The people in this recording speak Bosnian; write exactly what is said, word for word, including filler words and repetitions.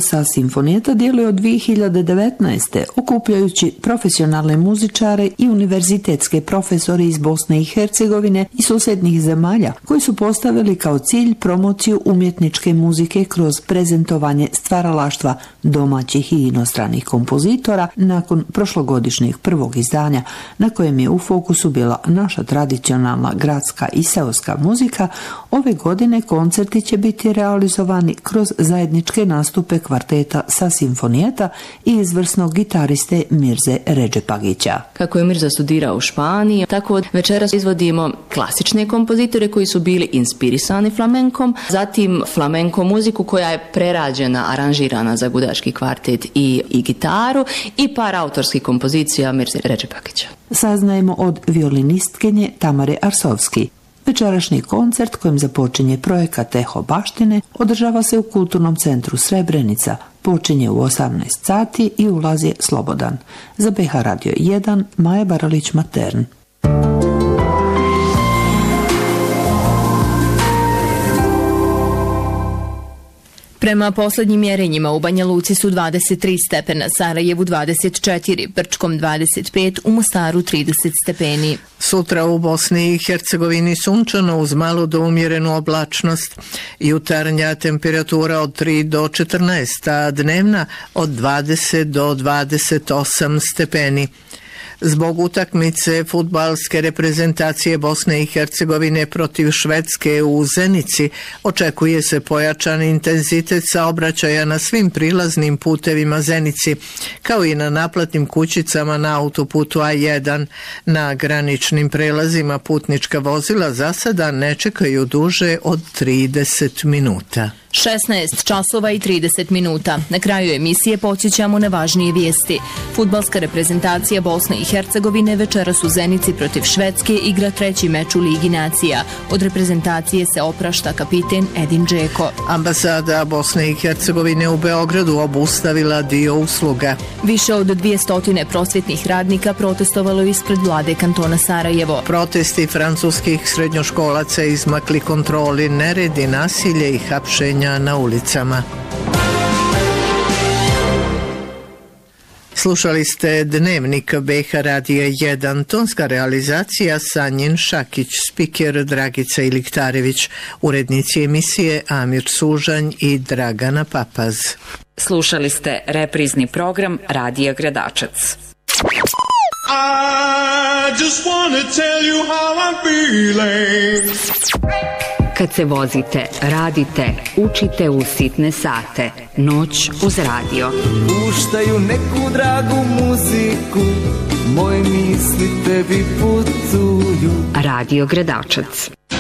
sa Sinfonijeta djeluje od dvije hiljade devetnaeste. okupljajući profesionalne muzičare i univerzitetske profesore iz Bosne i Hercegovine i susjednih zemalja koji su postavili kao cilj promociju umjetničke muzike kroz prezentovanje stvaralaštva domaćih i inostranih kompozitora nakon prošlogodišnjeg prvog izdanja na kojem je u fokusu bila naša tradicionalna gradska i seoska muzika. Ove godine koncerti će biti realizovani kroz zajedničke nastupe kvarteta sa Sinfonijeta i izvrsnog gitariste Mirze Redžepagića. Kako je Mirza studirao u Španiji, tako večeras izvodimo klasične kompozitore koji su bili inspirisani flamenkom, zatim flamenko muziku koja je prerađena, aranžirana za gudački kvartet i, i gitaru i par autorskih kompozicija Mirze Redžepagića. Saznajemo od violinistkinje Tamare Arsovski. Večerašnji koncert kojim započinje projekat Eho baštine održava se u Kulturnom centru Srebrenica. Počinje u osamnaest sati i ulaz je slobodan. Za B H Radio jedan, Maja Baralić-Matern. Prema posljednjim mjerenjima u Banja Luci su dvadeset tri stepena, Sarajevu dvadeset četiri, Brčkom dvadeset pet, u Mostaru trideset stepeni. Sutra u Bosni i Hercegovini sunčano uz malu do umjerenu oblačnost. Jutarnja temperatura od tri do četrnaest, a dnevna od dvadeset do dvadeset osam stepeni. Zbog utakmice fudbalske reprezentacije Bosne i Hercegovine protiv Švedske u Zenici očekuje se pojačan intenzitet saobraćaja na svim prilaznim putevima Zenici, kao i na naplatnim kućicama na autoputu A jedan. Na graničnim prelazima putnička vozila za sada ne čekaju duže od trideset minuta. šesnaest časova i trideset minuta. Na kraju emisije podsjećamo na važnije vijesti. Fudbalska reprezentacija Bosne i Hercegovine večeras u Zenici protiv Švedske igra treći meč u Ligi nacija. Od reprezentacije se oprašta kapiten Edin Džeko. Ambasada Bosne i Hercegovine u Beogradu obustavila dio usluga. Više od dvjesto prosvjetnih radnika protestovalo ispred vlade kantona Sarajevo. Protesti francuskih srednjoškolaca izmakli kontroli, neredi, nasilje i hapšenje na ulicama. Slušali ste Dnevnik B H Radija jedan, tonska realizacija Sanjin Šakić, spiker Dragica Iliktarević, urednici emisije Amir Sužanj i Dragana Papaz. Slušali ste reprizni program Radija Gradačac. I just wanna tell you how I'm feeling. Kad se vozite, radite, učite u sitne sate, noć uz radio. Puštaju neku dragu muziku, moje misli tebi putuju. Radio Gradačac.